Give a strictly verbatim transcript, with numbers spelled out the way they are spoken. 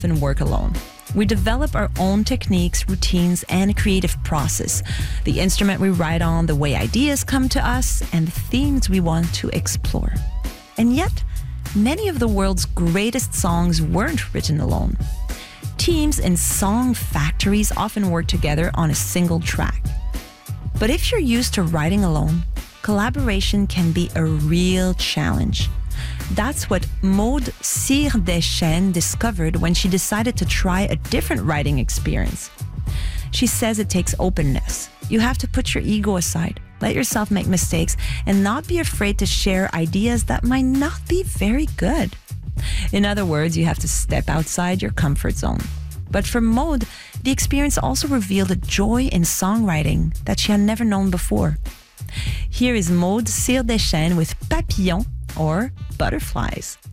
often work alone. We develop our own techniques, routines, and creative process. The instrument we write on, the way ideas come to us, and the themes we want to explore. And yet, many of the world's greatest songs weren't written alone. Teams in song factories often work together on a single track. But if you're used to writing alone, collaboration can be a real challenge. That's what Maude Cyr-Deschênes discovered when she decided to try a different writing experience. She says it takes openness. You have to put your ego aside, let yourself make mistakes, and not be afraid to share ideas that might not be very good. In other words, you have to step outside your comfort zone. But for Maude, the experience also revealed a joy in songwriting that she had never known before. Here is Maude Cyr-Deschênes with Papillon, or Butterflies.